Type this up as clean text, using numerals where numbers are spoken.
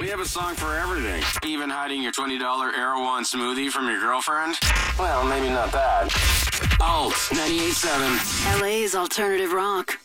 We have a song for everything. Even hiding your $20 Erewhon smoothie from your girlfriend? Well, maybe not that. Alt 98.7. LA's alternative rock.